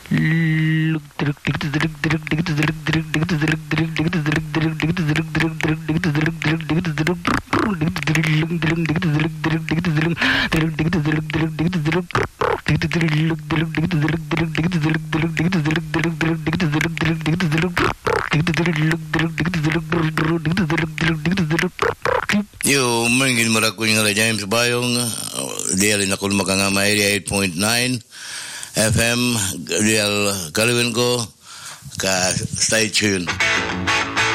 Yo, mangin marakunya ngala James Bayong, dia lina kul makanga area 8.9 FM, dia kalawin ko ka stay tuned.